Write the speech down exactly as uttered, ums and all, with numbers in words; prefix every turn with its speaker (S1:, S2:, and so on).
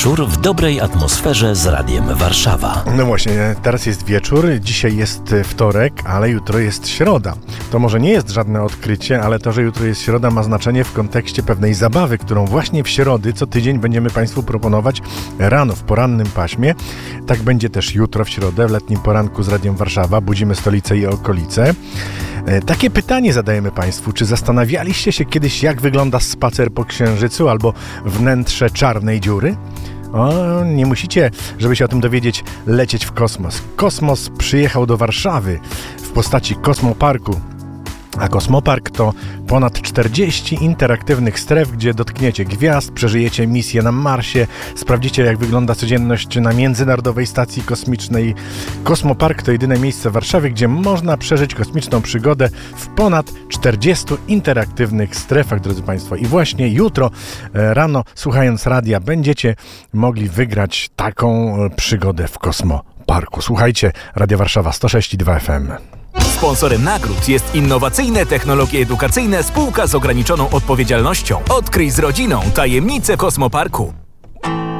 S1: wieczór w dobrej atmosferze z Radiem Warszawa.
S2: No właśnie, teraz jest wieczór, dzisiaj jest wtorek, ale jutro jest środa. To może nie jest żadne odkrycie, ale to, że jutro jest środa, ma znaczenie w kontekście pewnej zabawy, którą właśnie w środy co tydzień będziemy Państwu proponować rano, w porannym paśmie. Tak będzie też jutro w środę, w letnim poranku z Radiem Warszawa. Budzimy stolicę i okolice. Takie pytanie zadajemy Państwu. Czy zastanawialiście się kiedyś, jak wygląda spacer po Księżycu albo wnętrze czarnej dziury? O, nie musicie, żeby się o tym dowiedzieć, lecieć w kosmos. Kosmos przyjechał do Warszawy w postaci Kosmoparku. A Kosmopark to ponad czterdzieści interaktywnych stref, gdzie dotkniecie gwiazd, przeżyjecie misję na Marsie, sprawdzicie, jak wygląda codzienność na Międzynarodowej Stacji Kosmicznej. Kosmopark to jedyne miejsce w Warszawie, gdzie można przeżyć kosmiczną przygodę w ponad czterdziestu interaktywnych strefach, drodzy Państwo. I właśnie jutro rano, słuchając radia, będziecie mogli wygrać taką przygodę w Kosmoparku. Słuchajcie, Radio Warszawa sto sześć i dwa F M.
S3: Sponsorem nagród jest Innowacyjne Technologie Edukacyjne, spółka z ograniczoną odpowiedzialnością. Odkryj z rodziną tajemnice Kosmoparku.